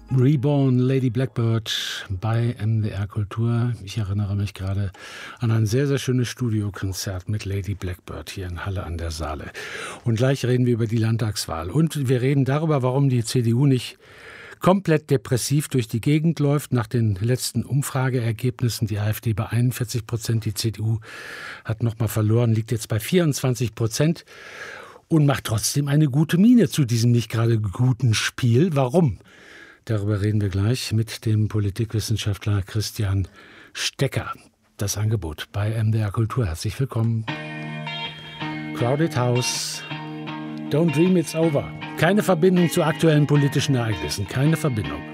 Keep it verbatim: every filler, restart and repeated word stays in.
Reborn, Lady Blackbird bei M D R Kultur. Ich erinnere mich gerade an ein sehr, sehr schönes Studiokonzert mit Lady Blackbird hier in Halle an der Saale. Und gleich reden wir über die Landtagswahl. Und wir reden darüber, warum die C D U nicht komplett depressiv durch die Gegend läuft. Nach den letzten Umfrageergebnissen, die AfD bei einundvierzig Prozent, die C D U hat nochmal verloren, liegt jetzt bei vierundzwanzig Prozent und macht trotzdem eine gute Miene zu diesem nicht gerade guten Spiel. Warum? Darüber reden wir gleich mit dem Politikwissenschaftler Christian Stecker. Das Angebot bei M D R Kultur. Herzlich willkommen. Crowded House, Don't Dream It's Over. Keine Verbindung zu aktuellen politischen Ereignissen. Keine Verbindung.